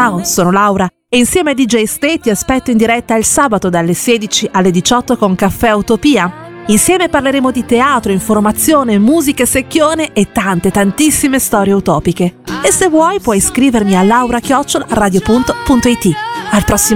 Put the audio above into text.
Ciao, sono Laura e insieme a DJ Stay ti aspetto in diretta il sabato dalle 16 alle 18 con Caffè Utopia. Insieme parleremo di teatro, informazione, musica secchione e tantissime storie utopiche. E se vuoi puoi iscrivermi a laura@radio.it. Al prossimo